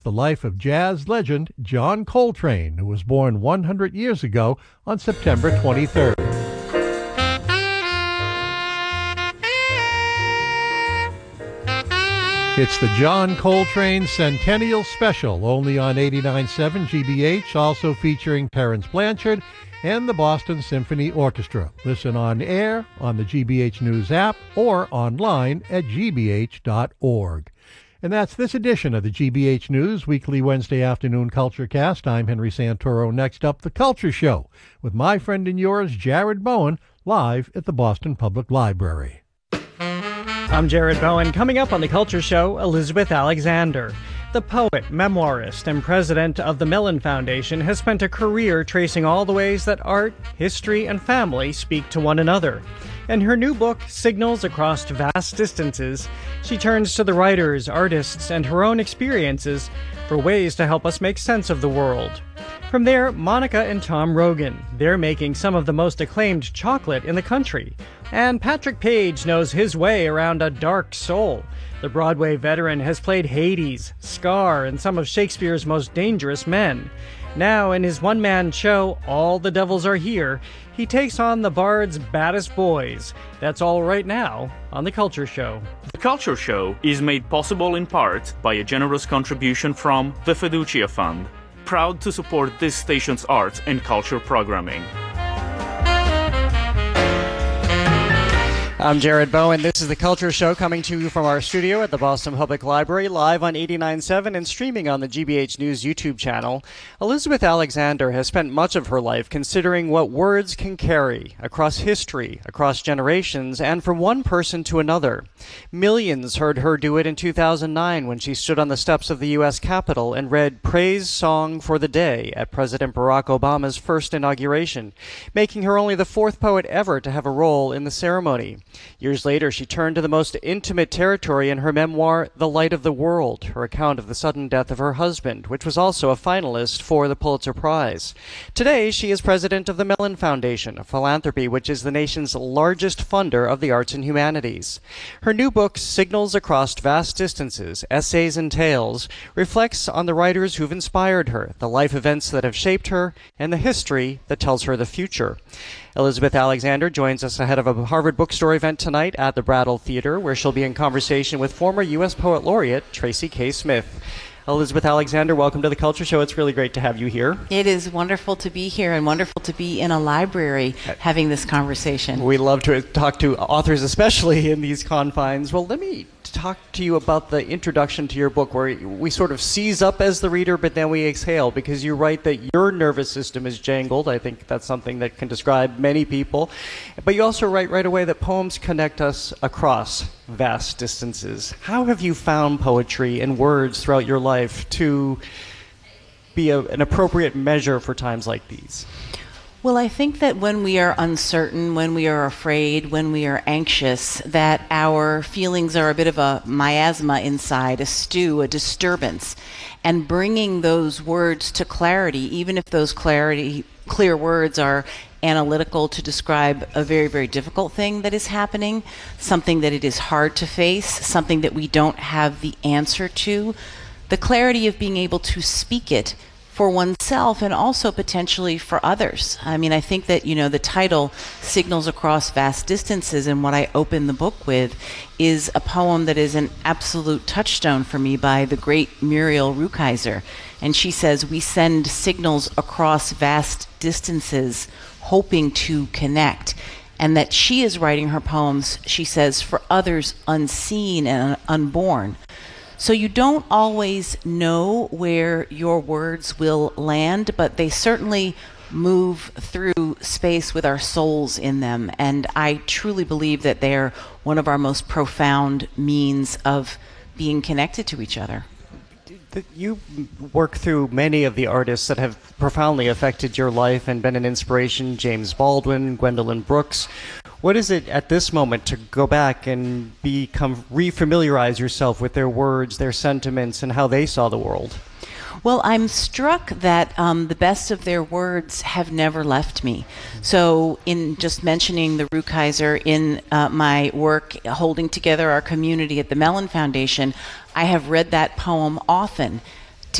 the life of jazz legend John Coltrane, who was born 100 years ago on September 23rd. It's the John Coltrane Centennial Special, only on 89.7 GBH, also featuring Terence Blanchard and the Boston Symphony Orchestra. Listen on air, on the GBH News app, or online at gbh.org. And that's this edition of the GBH News Weekly Wednesday Afternoon Culture Cast. I'm Henry Santoro. Next up, The Culture Show, with my friend and yours, Jared Bowen, live at the Boston Public Library. I'm Jared Bowen. Coming up on The Culture Show, Elizabeth Alexander. The poet, memoirist, and president of the Mellon Foundation has spent a career tracing all the ways that art, history, and family speak to one another. In her new book, Signals Across Vast Distances, she turns to the writers, artists, and her own experiences for ways to help us make sense of the world. From there, Monica and Tom Rogan. They're making some of the most acclaimed chocolate in the country. And Patrick Page knows his way around a dark soul. The Broadway veteran has played Hades, Scar, and some of Shakespeare's most dangerous men. Now, in his one-man show, All the Devils Are Here, he takes on the Bard's baddest boys. That's all right now on The Culture Show. The Culture Show is made possible in part by a generous contribution from the Fiducia Fund, proud to support this station's arts and culture programming. I'm Jared Bowen. This is The Culture Show, coming to you from our studio at the Boston Public Library, live on 89.7 and streaming on the GBH News YouTube channel. Elizabeth Alexander has spent much of her life considering what words can carry across history, across generations, and from one person to another. Millions heard her do it in 2009 when she stood on the steps of the U.S. Capitol and read Praise Song for the Day at President Barack Obama's first inauguration, making her only the fourth poet ever to have a role in the ceremony. Years later, she turned to the most intimate territory in her memoir, The Light of the World, her account of the sudden death of her husband, which was also a finalist for the Pulitzer Prize. Today, she is president of the Mellon Foundation, a philanthropy which is the nation's largest funder of the arts and humanities. Her new book, Signals Across Vast Distances, Essays and Tales, reflects on the writers who've inspired her, the life events that have shaped her, and the history that tells her the future. Elizabeth Alexander joins us ahead of a Harvard Bookstore event tonight at the Brattle Theater, where she'll be in conversation with former U.S. Poet Laureate Tracy K. Smith. Elizabeth Alexander, welcome to The Culture Show. It's really great to have you here. It is wonderful to be here and wonderful to be in a library having this conversation. We love to talk to authors, especially in these confines. Well, let me talk to you about the introduction to your book, where we sort of seize up as the reader, but then we exhale, because you write that your nervous system is jangled. I think that's something that can describe many people. But you also write right away that poems connect us across vast distances. How have you found poetry and words throughout your life to be an appropriate measure for times like these? Well, I think that when we are uncertain, when we are afraid, when we are anxious, that our feelings are a bit of a miasma inside, a stew, a disturbance. And bringing those words to clarity, even if those clear words are analytical to describe a very, very difficult thing that is happening, something that it is hard to face, something that we don't have the answer to, the clarity of being able to speak it for oneself and also potentially for others. I mean, I think that, the title, Signals Across Vast Distances, and what I open the book with is a poem that is an absolute touchstone for me by the great Muriel Rukeyser. And she says, "We send signals across vast distances, hoping to connect." And that she is writing her poems, she says, for others unseen and unborn. So you don't always know where your words will land, but they certainly move through space with our souls in them. And I truly believe that they're one of our most profound means of being connected to each other. You work through many of the artists that have profoundly affected your life and been an inspiration: James Baldwin, Gwendolyn Brooks. What is it at this moment to go back and refamiliarize yourself with their words, their sentiments, and how they saw the world? Well, I'm struck that the best of their words have never left me. So in just mentioning the Rukeyser in my work holding together our community at the Mellon Foundation, I have read that poem often